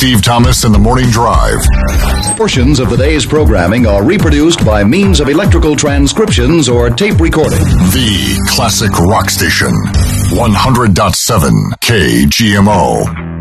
Steve Thomas and the Morning Drive. Portions of the day's programming are reproduced by means of electrical transcriptions or tape recording. The Classic Rock Station. 100.7 KGMO.